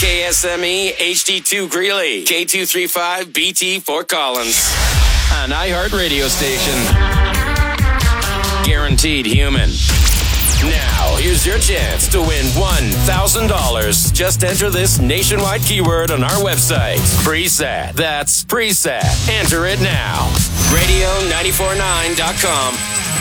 KSME HD2 Greeley, K235BT Fort Collins. An iHeart radio station. Guaranteed human. Now, here's your chance to win $1,000. Just enter this nationwide keyword on our website. Preset. That's preset. Enter it now. Radio949.com.